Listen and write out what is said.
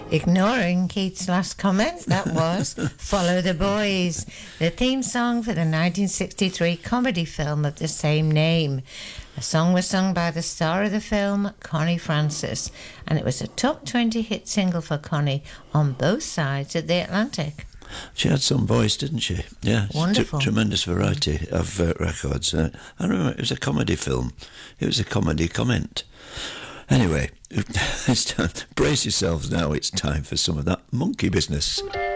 Ignoring Keith's last comment, that was Follow the Boys, the theme song for the 1963 comedy film of the same name. The song was sung by the star of the film, Connie Francis, and it was a top 20 hit single for Connie on both sides of the Atlantic. She had some voice, didn't she? Yeah, wonderful. Tremendous variety of records. I remember it was a comedy film. It was a comedy comment. Anyway, it's time. Brace yourselves now. It's time for some of that monkey business.